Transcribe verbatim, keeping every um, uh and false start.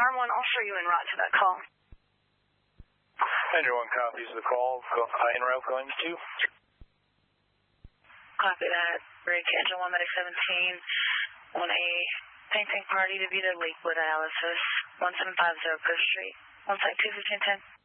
Arm one, I'll show you en route to that call. Engine one copies the call. Go, uh, en route going to two. Copy that. Bridge Engine one, Medic seventeen, on a painting party to be the Lakewood dialysis, one seven five zero Coast Street, one site two fifteen ten.